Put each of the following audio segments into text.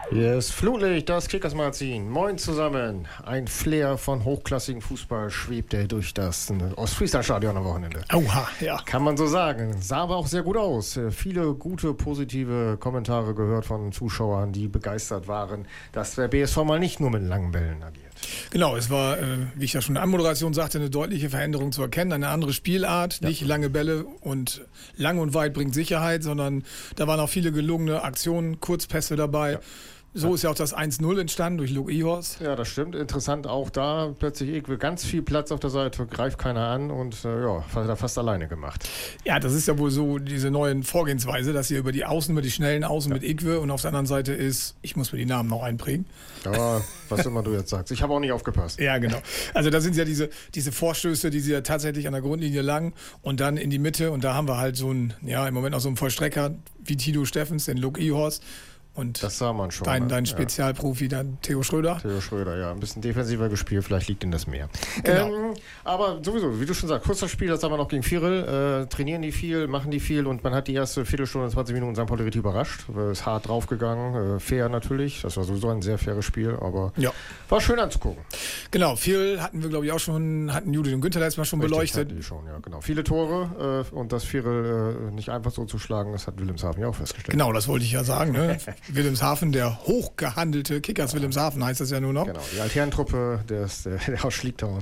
Hier ist Flutlicht, das Kickers-Magazin. Moin zusammen. Ein Flair von hochklassigem Fußball schwebte durch das Ostfriesland-Stadion am Wochenende. Oha, ja. Kann man so sagen. Sah aber auch sehr gut aus. Viele gute, positive Kommentare gehört von Zuschauern, die begeistert waren, dass der BSV mal nicht nur mit langen Bällen agiert. Genau, es war, wie ich ja schon in der Anmoderation sagte, eine deutliche Veränderung zu erkennen. Eine andere Spielart, nicht lange Bälle und lang und weit bringt Sicherheit, sondern da waren auch viele gelungene Aktionen, Kurzpässe dabei. Ja. So ist ja auch das 1-0 entstanden durch Luke Ihorst. Ja, das stimmt. Interessant auch da. Plötzlich Ekwe ganz viel Platz auf der Seite, greift keiner an und hat er fast alleine gemacht. Ja, das ist ja wohl so diese neue Vorgehensweise, dass ihr über die schnellen Außen mit Ekwe und auf der anderen Seite ist, ich muss mir die Namen noch einprägen. Ja, was immer du jetzt sagst. Ich habe auch nicht aufgepasst. Ja, genau. Also da sind ja diese Vorstöße, die sie ja tatsächlich an der Grundlinie lang und dann in die Mitte und da haben wir halt so einen, im Moment noch so einen Vollstrecker wie Tito Steffens, den Luke Ihorst. Und das sah man schon. Dein Spezialprofi, dann Theo Schröder. Theo Schröder, ja. Ein bisschen defensiver gespielt, vielleicht liegt ihm das mehr. Genau. Aber sowieso, wie du schon sagst, kurzer Spiel, das haben wir noch gegen Virel. Trainieren die viel, machen die viel und man hat die erste Viertelstunde, 20 Minuten St. Pauli richtig überrascht. Ist hart draufgegangen, fair natürlich. Das war sowieso ein sehr faires Spiel, aber war schön anzugucken. Genau, Virel hatten wir, glaube ich, auch schon, hatten Judith und Günther letztes Mal schon beleuchtet. Die schon, ja, genau. Viele Tore und das Virel nicht einfach so zu schlagen, das hat Wilhelmshaven ja auch festgestellt. Genau, das wollte ich ja sagen, ne? Wilhelmshaven, der hochgehandelte Kickers Wilhelmshaven heißt das ja nur noch. Genau, die Altherrentruppe, der aus Schliegtau.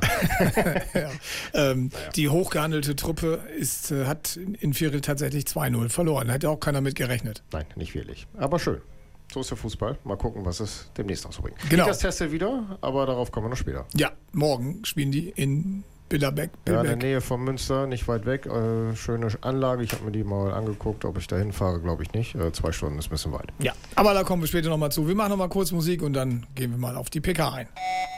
Die hochgehandelte Truppe hat in Virel tatsächlich 2-0 verloren. Hätte auch keiner mit gerechnet. Nein, nicht wirklich. Aber schön. So ist der Fußball. Mal gucken, was es demnächst noch so bringt. Genau. Kickers testet wieder, aber darauf kommen wir noch später. Ja, morgen spielen die in Billerbeck. Ja, in der Nähe von Münster, nicht weit weg. Schöne Anlage. Ich habe mir die mal angeguckt. Ob ich da hinfahre, glaube ich nicht. 2 Stunden ist ein bisschen weit. Ja, aber da kommen wir später nochmal zu. Wir machen nochmal kurz Musik und dann gehen wir mal auf die PK ein.